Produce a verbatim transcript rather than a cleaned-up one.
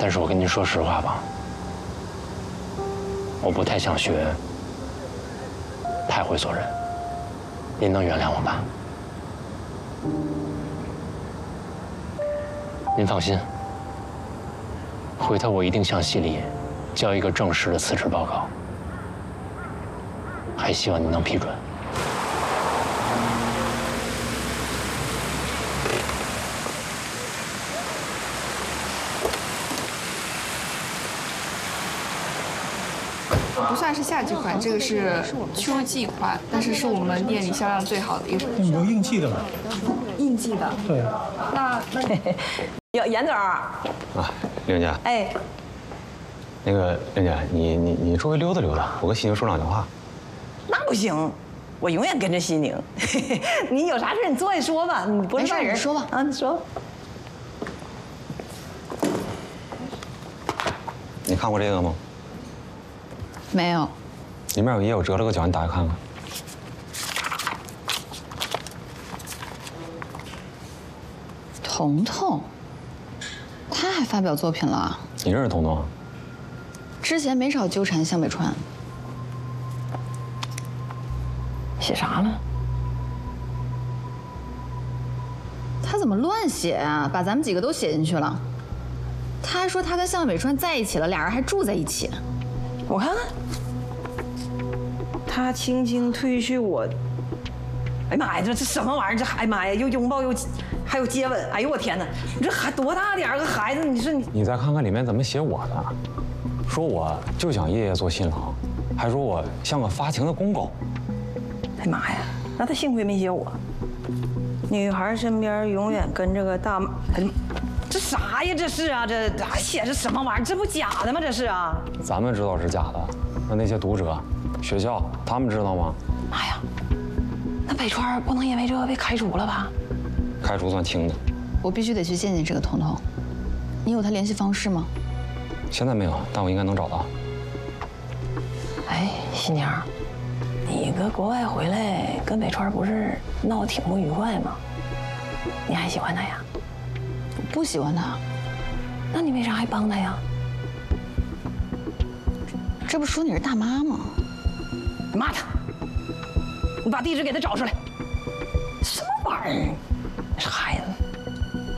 但是我跟您说实话吧，我不太想学太会做人，您能原谅我吧？您放心，回头我一定向系里交一个正式的辞职报告，还希望您能批准。 不算是夏季款，这个是秋季款，但是是我们店里销量最好的一款。 有应季的吗？ 应季的。 对。 那那有严总。啊， 玲姐。 哎。 那个玲姐，你你你周围溜达溜达，我跟西宁说两句话。 那不行，我永远跟着西宁。你有啥事你坐下说吧，你不是外人， 说吧。 啊，你说。 你看过这个吗？ 没有， 里面有页，我折了个角，你打开看看。 彤彤，他还发表作品了？ 你认识彤彤？ 之前没少纠缠向北川。 写啥了？ 他怎么乱写啊？把咱们几个都写进去了。他还说他跟向北川在一起了，俩人还住在一起。 我看看，他轻轻褪去我。哎妈呀，这这什么玩意儿？这哎妈呀，又拥抱又还有接吻。哎呦我天哪，你这还多大点儿个孩子？你说你你再看看里面怎么写我的，说我就想夜夜做新郎，还说我像个发情的公狗。 哎妈呀，那他幸亏没写我。女孩身边永远跟着个大妈。哎呀妈！ 这啥呀？这是啊，这还写着什么玩意儿？这不假的吗？这是啊。 咱们知道是假的，那那些读者、学校，他们知道吗？ 妈呀，那北川不能因为这个被开除了吧？ 开除算轻的。 我必须得去见见这个彤彤。你有他联系方式吗？ 现在没有，但我应该能找到。 哎，喜娘，你搁国外回来跟北川不是闹得挺不愉快吗？你还喜欢他呀？ 不喜欢他， 那你为啥还帮他呀？ 这不说你是大妈吗？ 你骂他！你把地址给他找出来。什么玩意儿？这孩子